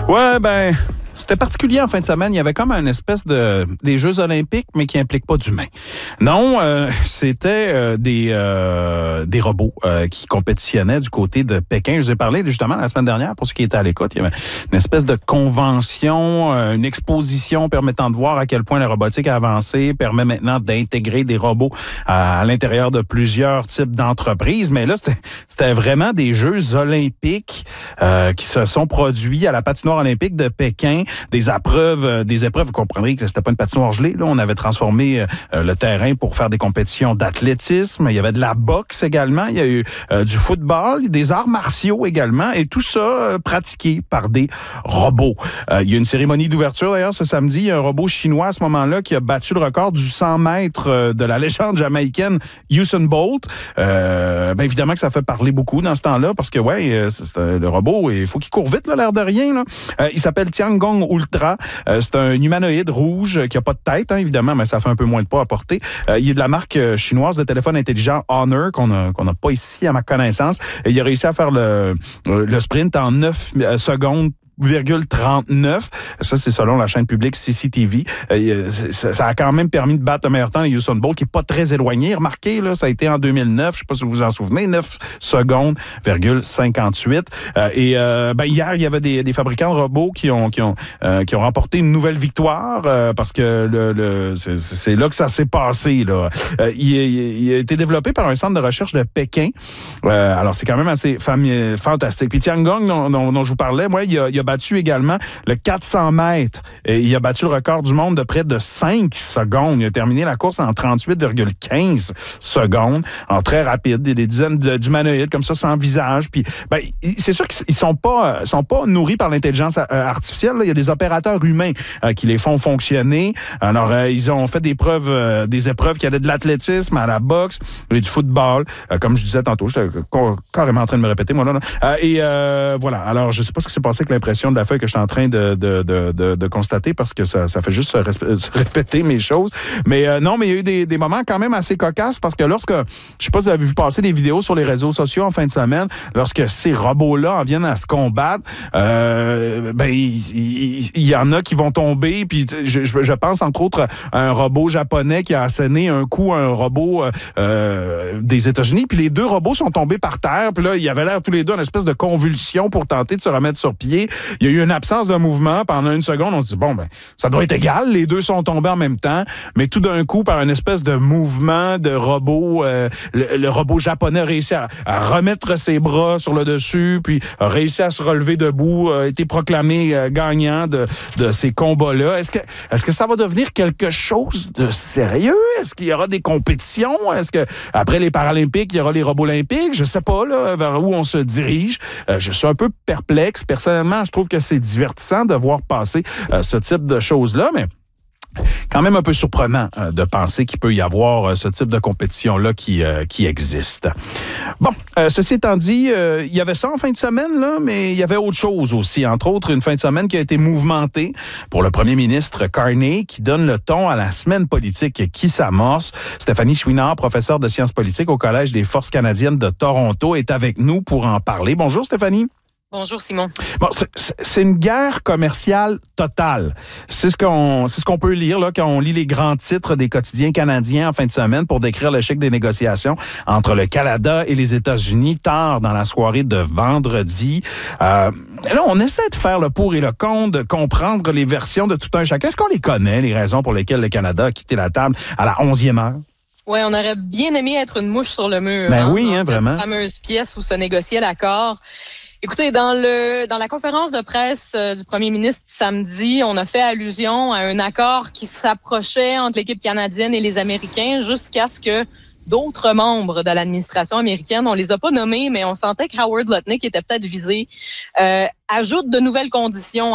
Ouais, ben, c'était particulier en fin de semaine. Il y avait comme une espèce des Jeux olympiques, mais qui impliquent pas d'humains. Non, c'était des robots qui compétitionnaient du côté de Pékin. Je vous ai parlé justement la semaine dernière, pour ceux qui étaient à l'écoute. Il y avait une espèce de convention, une exposition permettant de voir à quel point la robotique a avancé, permet maintenant d'intégrer des robots à l'intérieur de plusieurs types d'entreprises. Mais là, c'était vraiment des Jeux olympiques qui se sont produits à la patinoire olympique de Pékin. Des épreuves, vous comprendrez que c'était pas une patinoire gelée. Là, on avait transformé le terrain pour faire des compétitions d'athlétisme. Il y avait de la boxe également. Il y a eu du football, des arts martiaux également. Et tout ça pratiqué par des robots. Il y a une cérémonie d'ouverture d'ailleurs ce samedi. Il y a un robot chinois à ce moment-là qui a battu le record du 100 mètres de la légende jamaïcaine Usain Bolt. Ben évidemment que ça fait parler beaucoup dans ce temps-là parce que le robot, il faut qu'il court vite, là, l'air de rien. Là. Il s'appelle Tiangong Ultra. C'est un humanoïde rouge qui n'a pas de tête, hein, évidemment, mais ça fait un peu moins de poids à porter. Il est de la marque chinoise de téléphone intelligent Honor, qu'on n'a pas ici à ma connaissance. Et il a réussi à faire le sprint en 9 secondes. 39. Ça, c'est selon la chaîne publique CCTV. Ça a quand même permis de battre le meilleur temps de Usain Bolt, qui est pas très éloigné. Remarquez, là, ça a été en 2009. Je sais pas si vous vous en souvenez. 9 secondes, 58. Hier, il y avait des fabricants de robots qui ont remporté une nouvelle victoire parce que c'est là que ça s'est passé. Là. Il a été développé par un centre de recherche de Pékin. Alors, c'est quand même assez fantastique. Puis Tiangong, dont je vous parlais, moi, il a battu également le 400 mètres. Et il a battu le record du monde de près de 5 secondes. Il a terminé la course en 38,15 secondes, en très rapide. Il y a des dizaines d'humanoïdes comme ça, sans visage. Puis, c'est sûr qu'ils sont pas nourris par l'intelligence artificielle. Là. Il y a des opérateurs humains qui les font fonctionner. Alors, ils ont fait des épreuves qui allaient de l'athlétisme à la boxe et du football. Comme je disais tantôt, j'étais carrément en train de me répéter, moi, là. Voilà. Alors, je sais pas ce qui s'est passé avec l'impression de la feuille que je suis en train de constater parce que ça fait juste se répéter mes choses. Mais non, mais il y a eu des moments quand même assez cocasses parce que je sais pas si vous avez vu passer des vidéos sur les réseaux sociaux en fin de semaine, lorsque ces robots-là en viennent à se combattre, il y en a qui vont tomber. Puis je pense entre autres à un robot japonais qui a asséné un coup à un robot des États-Unis. Puis les deux robots sont tombés par terre. Puis là, il y avait l'air tous les deux en espèce de convulsion pour tenter de se remettre sur pied. Il y a eu une absence de mouvement pendant une seconde. On se dit, ça doit être égal. Les deux sont tombés en même temps. Mais tout d'un coup, par une espèce de mouvement de robot, le robot japonais a réussi à remettre ses bras sur le dessus, puis a réussi à se relever debout, a été proclamé gagnant de ces combats-là. Est-ce que ça va devenir quelque chose de sérieux? Est-ce qu'il y aura des compétitions? Est-ce que après les Paralympiques, il y aura les robots olympiques? Je sais pas là, vers où on se dirige. Je suis un peu perplexe. Personnellement, je trouve que c'est divertissant de voir passer ce type de choses-là, mais quand même un peu surprenant de penser qu'il peut y avoir ce type de compétition-là qui existe. Bon, ceci étant dit, il y avait ça en fin de semaine, là, mais il y avait autre chose aussi. Entre autres, une fin de semaine qui a été mouvementée pour le premier ministre Carney, qui donne le ton à la semaine politique qui s'amorce. Stéphanie Chouinard, professeure de sciences politiques au Collège des Forces canadiennes de Toronto, est avec nous pour en parler. Bonjour Stéphanie. Bonjour Simon. Bon, c'est une guerre commerciale totale. C'est ce qu'on peut lire là quand on lit les grands titres des quotidiens canadiens en fin de semaine pour décrire l'échec des négociations entre le Canada et les États-Unis tard dans la soirée de vendredi. Là, on essaie de faire le pour et le contre, de comprendre les versions de tout un chacun. Est-ce qu'on les connaît, les raisons pour lesquelles le Canada a quitté la table à la 11e heure? Oui, on aurait bien aimé être une mouche sur le mur. Dans vraiment. Cette fameuse pièce où se négociait l'accord. Écoutez, dans la conférence de presse du premier ministre samedi, on a fait allusion à un accord qui s'approchait entre l'équipe canadienne et les Américains jusqu'à ce que d'autres membres de l'administration américaine, on les a pas nommés, mais on sentait que Howard Lutnick était peut-être visé, ajoute de nouvelles conditions